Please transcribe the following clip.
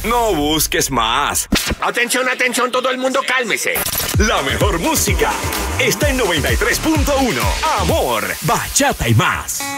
No busques más. Atención, atención, todo el mundo cálmese. La mejor música está en 93.1. Amor, bachata y más.